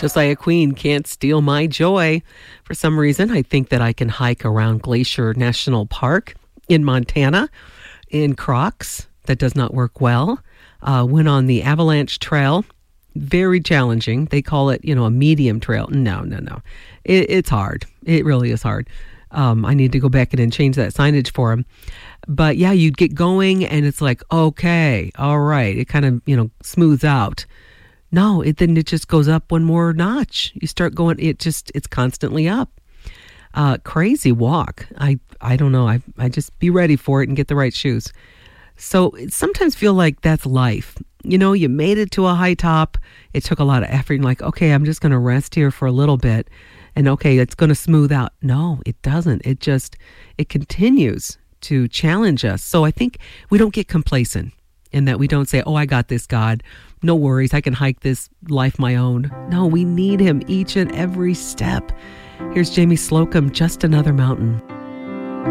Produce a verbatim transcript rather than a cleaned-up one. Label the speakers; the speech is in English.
Speaker 1: Josiah Queen, Can't Steal My Joy. For some reason, I think that I can hike around Glacier National Park in Montana in Crocs. That does not work well. Uh, went on the Avalanche Trail. Very challenging. They call it, you know, a medium trail. No, no, no. It, it's hard. It really is hard. Um, I need to go back in and change that signage for them. But yeah, you'd get going and it's like, okay, all right. It kind of, you know, smooths out. No, it then it just goes up one more notch. You start going, it just, it's constantly up. Uh, crazy walk. I, I don't know. I, I just be ready for it and get the right shoes. So it sometimes feel like that's life. You know, you made it to a high top. It took a lot of effort. And like, okay, I'm just going to rest here for a little bit. And okay, it's going to smooth out. No, it doesn't. It just, it continues to challenge us. So I think we don't get complacent in that we don't say, oh, I got this, God. No worries. I can hike this life my own. No, we need him each and every step. Here's Jamie Slocum, Just Another Mountain.